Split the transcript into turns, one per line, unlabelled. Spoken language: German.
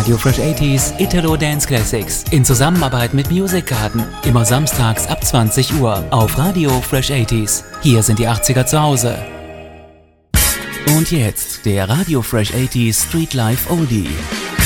Radio Fresh 80s Italo Dance Classics in Zusammenarbeit mit Musicgarden. Immer samstags ab 20 Uhr auf Radio Fresh 80s. Hier sind die 80er zu Hause. Und jetzt der Radio Fresh 80s Street Life Oldie.